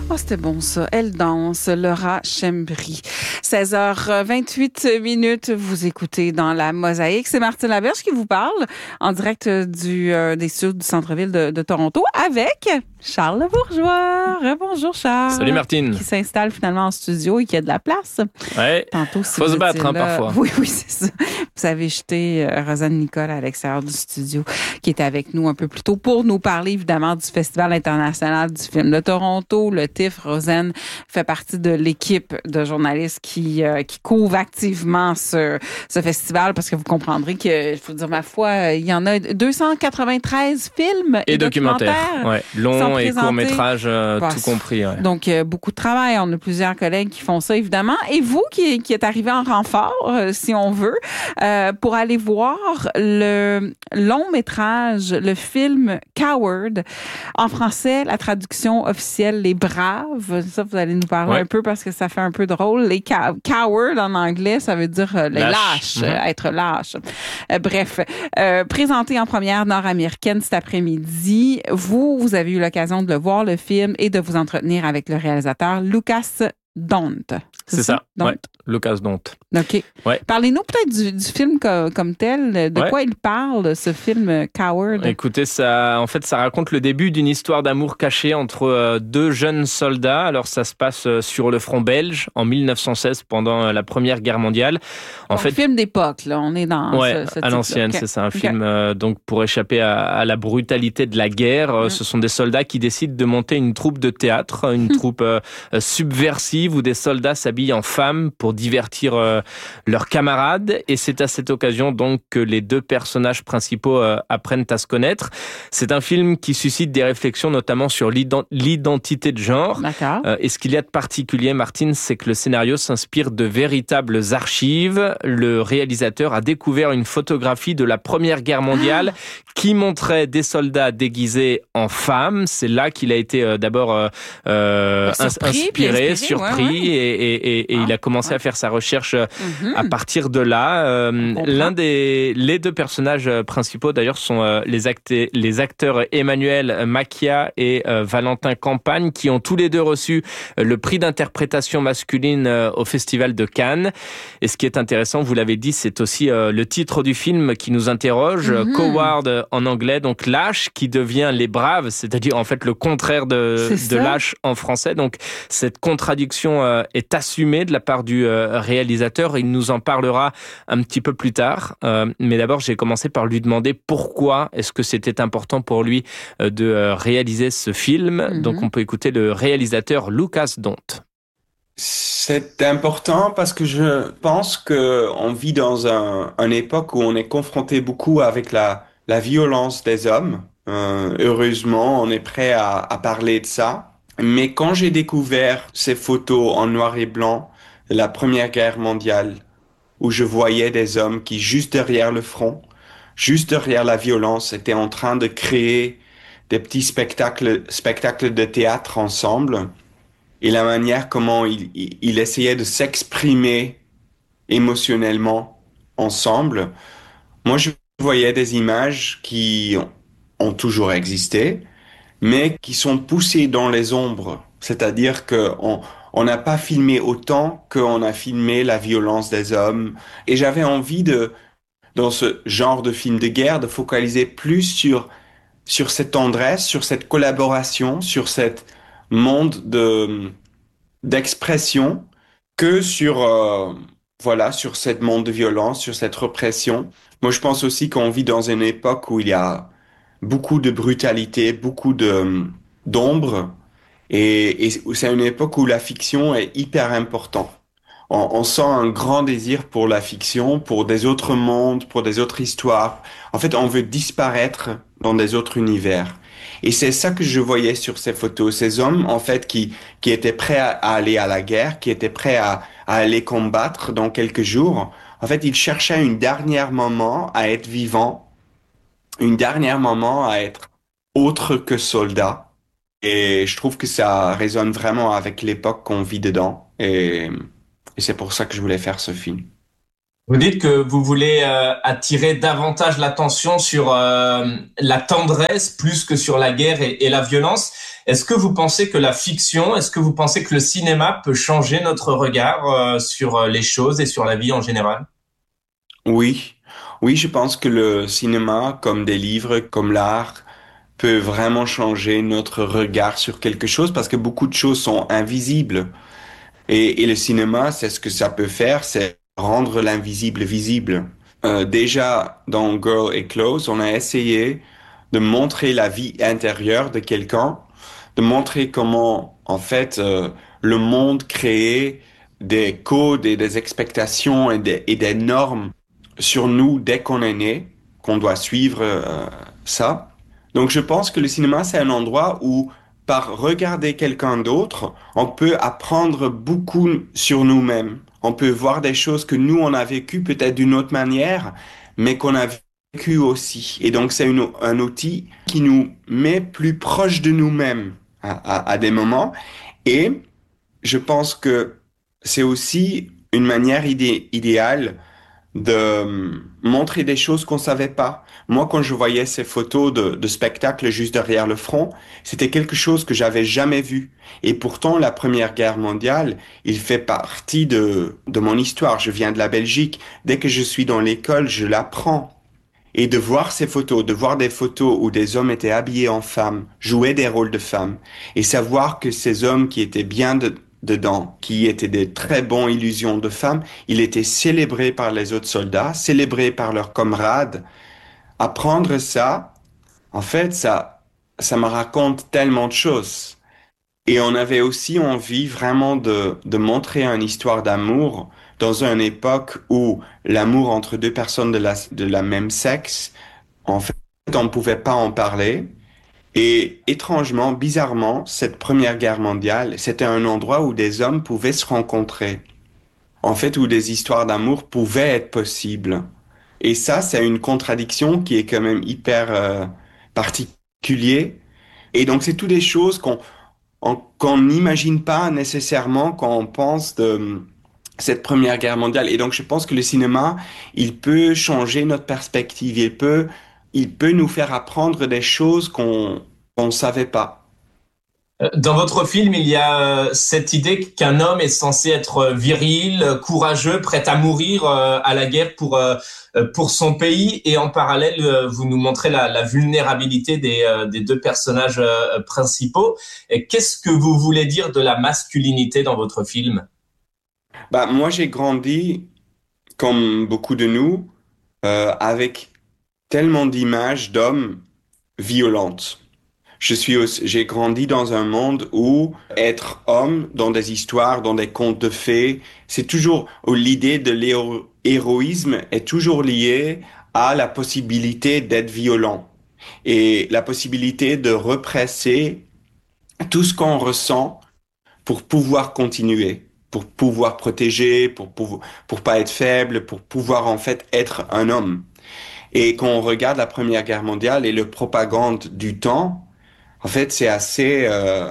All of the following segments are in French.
Oh, c'était bon ça. Elle danse, Laura Chembry. 16h28, vous écoutez dans la Mosaïque. C'est Martine Laberge qui vous parle en direct des studios du centre-ville de Toronto avec Charles Le Bourgeois. Bonjour Charles. Salut Martine. Qui s'installe finalement en studio et qui a de la place. Ouais. Tantôt, si faut se battre parfois. Oui, c'est ça. Vous avez jeté Rosanne Nicole à l'extérieur du studio qui était avec nous un peu plus tôt pour nous parler évidemment du Festival international du film de Toronto, le TIFF. Rosanne fait partie de l'équipe de journalistes qui couvre activement ce festival parce que vous comprendrez que, il faut dire ma foi, il y en a 293 films et documentaires. Ouais. Longs et courts-métrages, tout compris. Ouais. Donc, beaucoup de travail. On a plusieurs collègues qui font ça, évidemment. Et vous, qui êtes arrivé en renfort, si on veut, pour aller voir le long-métrage, le film Coward. En français, la traduction officielle, Les Braves. Ça, vous allez nous parler un peu parce que ça fait un peu drôle. Les Coward, en anglais, ça veut dire les lâches, être lâche. Bref, présenté en première nord-américaine cet après-midi. Vous avez eu l'occasion de le voir, le film, et de vous entretenir avec le réalisateur Lucas Dont. C'est ça, ouais. Lucas Dont. OK. Ouais. Parlez-nous peut-être du film comme tel. De quoi il parle, ce film Coward? Écoutez, ça raconte le début d'une histoire d'amour cachée entre deux jeunes soldats. Alors, ça se passe sur le front belge en 1916 pendant la Première Guerre mondiale. Un film d'époque, là. On est dans ce à l'ancienne, okay. C'est ça. Un film donc pour échapper à la brutalité de la guerre. Ce sont des soldats qui décident de monter une troupe de théâtre, une troupe subversive où des soldats s'habillent en femmes pour divertir leurs camarades, et c'est à cette occasion donc que les deux personnages principaux apprennent à se connaître. C'est un film qui suscite des réflexions notamment sur l'identité de genre. D'accord. Et ce qu'il y a de particulier, Martine, c'est que le scénario s'inspire de véritables archives. Le réalisateur a découvert une photographie de la Première Guerre mondiale qui montrait des soldats déguisés en femmes. C'est là qu'il a été d'abord inspiré, surpris, et il a commencé à faire sa recherche à partir de là. Les deux personnages principaux d'ailleurs sont les acteurs Emmanuel Macchia et Valentin Campagne, qui ont tous les deux reçu le prix d'interprétation masculine au Festival de Cannes. Et ce qui est intéressant, vous l'avez dit, c'est aussi le titre du film qui nous interroge. Coward en anglais, donc lâche, qui devient les braves, c'est-à-dire en fait le contraire de lâche en français. Donc cette contradiction est assumée de la part du réalisateur. Il nous en parlera un petit peu plus tard. Mais d'abord, j'ai commencé par lui demander pourquoi est-ce que c'était important pour lui de réaliser ce film. Donc on peut écouter le réalisateur Lucas Dont. C'est important parce que je pense qu'on vit dans une époque où on est confronté beaucoup avec la violence des hommes. Heureusement, on est prêt à parler de ça. Mais quand j'ai découvert ces photos en noir et blanc de la Première Guerre mondiale, où je voyais des hommes qui, juste derrière le front, juste derrière la violence, étaient en train de créer des petits spectacles de théâtre ensemble, et la manière comment il essayait de s'exprimer émotionnellement ensemble. Moi, je voyais des images qui ont toujours existé, mais qui sont poussées dans les ombres. C'est-à-dire on n'a pas filmé autant qu'on a filmé la violence des hommes. Et j'avais envie dans ce genre de film de guerre, de focaliser plus sur cette tendresse, sur cette collaboration, sur cette monde d'expression, que sur cette monde de violence, sur cette répression. Moi, je pense aussi qu'on vit dans une époque où il y a beaucoup de brutalité, beaucoup d'ombre, et c'est une époque où la fiction est hyper importante. On sent un grand désir pour la fiction, pour des autres mondes, pour des autres histoires. En fait, on veut disparaître dans des autres univers. Et c'est ça que je voyais sur ces photos. Ces hommes, en fait, qui étaient prêts à aller à la guerre, qui étaient prêts à aller combattre dans quelques jours. En fait, ils cherchaient une dernière moment à être vivants, une dernière moment à être autre que soldats. Et je trouve que ça résonne vraiment avec l'époque qu'on vit dedans. Et c'est pour ça que je voulais faire ce film. Vous dites que vous voulez attirer davantage l'attention sur la tendresse plus que sur la guerre et la violence. Est-ce que vous pensez que la fiction, est-ce que vous pensez que le cinéma peut changer notre regard sur les choses et sur la vie en général? Oui, oui, je pense que le cinéma, comme des livres, comme l'art, peut vraiment changer notre regard sur quelque chose parce que beaucoup de choses sont invisibles. Et le cinéma, c'est ce que ça peut faire, c'est rendre l'invisible visible. Déjà, dans Girl et Clothes, on a essayé de montrer la vie intérieure de quelqu'un, de montrer comment, en fait, le monde crée des codes et des expectations et des normes sur nous dès qu'on est né, qu'on doit suivre ça. Donc, je pense que le cinéma, c'est un endroit où, par regarder quelqu'un d'autre, on peut apprendre beaucoup sur nous-mêmes. On peut voir des choses que nous, on a vécues peut-être d'une autre manière, mais qu'on a vécues aussi. Et donc, c'est un outil qui nous met plus proche de nous-mêmes à des moments. Et je pense que c'est aussi une manière idéale de montrer des choses qu'on savait pas. Moi, quand je voyais ces photos de spectacles juste derrière le front, c'était quelque chose que j'avais jamais vu. Et pourtant, la Première Guerre mondiale, il fait partie de mon histoire. Je viens de la Belgique. Dès que je suis dans l'école, je l'apprends. Et de voir ces photos, de voir des photos où des hommes étaient habillés en femmes, jouaient des rôles de femmes, et savoir que ces hommes qui étaient bien dedans, qui étaient des très bons illusions de femmes, ils étaient célébrés par les autres soldats, célébrés par leurs camarades. Apprendre ça, en fait, ça me raconte tellement de choses. Et on avait aussi envie vraiment de montrer une histoire d'amour dans une époque où l'amour entre deux personnes de la même sexe, en fait, on ne pouvait pas en parler. Et étrangement, bizarrement, cette Première Guerre mondiale, c'était un endroit où des hommes pouvaient se rencontrer. En fait, où des histoires d'amour pouvaient être possibles. Et ça, c'est une contradiction qui est quand même hyper particulier. Et donc, c'est toutes des choses qu'on n'imagine pas nécessairement quand on pense de cette Première Guerre mondiale. Et donc, je pense que le cinéma, il peut changer notre perspective. Il peut nous faire apprendre des choses qu'on savait pas. Dans votre film, il y a cette idée qu'un homme est censé être viril, courageux, prêt à mourir à la guerre pour son pays. Et en parallèle, vous nous montrez la vulnérabilité des deux personnages principaux. Et qu'est-ce que vous voulez dire de la masculinité dans votre film? Bah, moi, j'ai grandi, comme beaucoup de nous, avec tellement d'images d'hommes violentes. J'ai grandi dans un monde où être homme dans des histoires, dans des contes de fées, c'est toujours, où l'idée de l'héroïsme est toujours liée à la possibilité d'être violent et la possibilité de represser tout ce qu'on ressent pour pouvoir continuer, pour pouvoir protéger, pour pas être faible, pour pouvoir en fait être un homme. Et quand on regarde la Première Guerre mondiale et le propagande du temps, en fait, c'est assez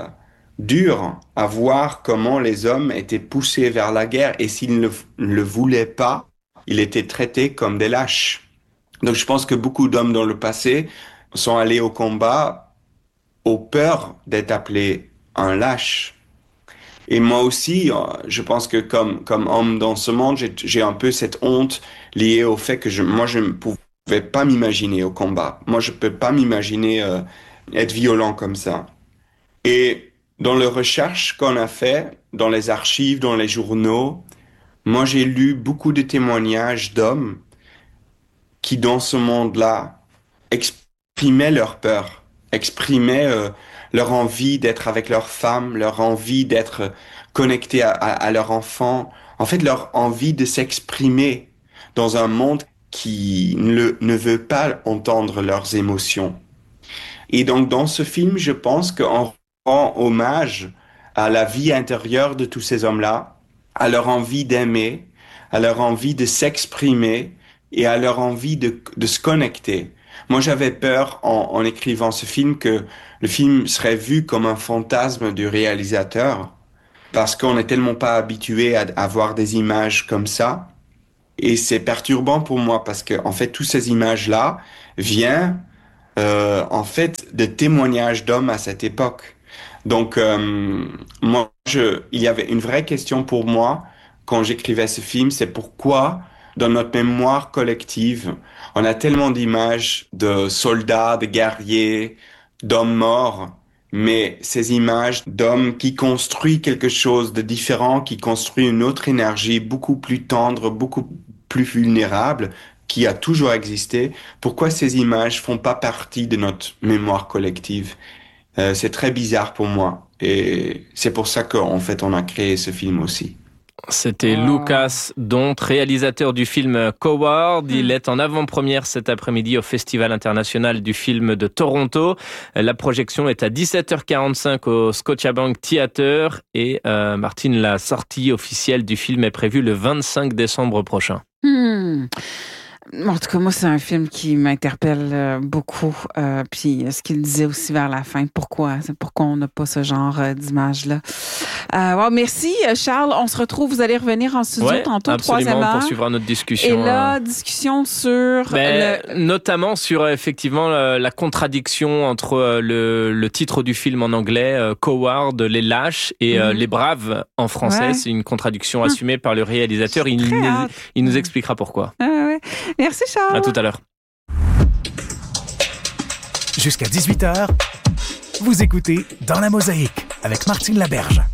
dur à voir comment les hommes étaient poussés vers la guerre et s'ils ne le voulaient pas, ils étaient traités comme des lâches. Donc je pense que beaucoup d'hommes dans le passé sont allés au combat au peur d'être appelés un lâche. Et moi aussi, je pense que comme homme dans ce monde, j'ai un peu cette honte liée au fait que moi, je ne pouvais pas m'imaginer au combat. Moi, je peux pas m'imaginer être violent comme ça. Et dans les recherches qu'on a fait, dans les archives, dans les journaux, moi, j'ai lu beaucoup de témoignages d'hommes qui, dans ce monde-là, exprimaient leur peur, exprimaient leur envie d'être avec leur femme, leur envie d'être connectés à leur enfant, en fait, leur envie de s'exprimer dans un monde qui ne veut pas entendre leurs émotions. Et donc, dans ce film, je pense qu'on rend hommage à la vie intérieure de tous ces hommes-là, à leur envie d'aimer, à leur envie de s'exprimer et à leur envie de se connecter. Moi, j'avais peur en écrivant ce film que le film serait vu comme un fantasme du réalisateur parce qu'on n'est tellement pas habitué à voir des images comme ça. Et c'est perturbant pour moi parce que, en fait, toutes ces images-là viennent, en fait, de témoignages d'hommes à cette époque. Donc, il y avait une vraie question pour moi quand j'écrivais ce film, c'est pourquoi, dans notre mémoire collective, on a tellement d'images de soldats, de guerriers, d'hommes morts, mais ces images d'hommes qui construisent quelque chose de différent, qui construisent une autre énergie beaucoup plus tendre, beaucoup plus vulnérable, qui a toujours existé, pourquoi ces images font pas partie de notre mémoire collective? C'est très bizarre pour moi. Et c'est pour ça qu'en fait, on a créé ce film aussi. C'était Lucas Dont, réalisateur du film Coward. Il est en avant-première cet après-midi au Festival international du film de Toronto. La projection est à 17h45 au Scotiabank Theatre et Martine, la sortie officielle du film est prévue le 25 décembre prochain. En tout cas, moi, c'est un film qui m'interpelle beaucoup. Puis ce qu'il disait aussi vers la fin, pourquoi on n'a pas ce genre d'image-là. Merci, Charles. On se retrouve, vous allez revenir en studio tantôt, absolument, 3e heure. On poursuivra notre discussion. Et là, discussion sur... Notamment sur, effectivement, la contradiction entre le titre du film en anglais, Coward, Les Lâches, et Les Braves en français. Ouais. C'est une contradiction assumée par le réalisateur. Il nous expliquera pourquoi. Ouais. Merci, Charles. À tout à l'heure. Jusqu'à 18h, vous écoutez Dans la Mosaïque avec Martine Laberge.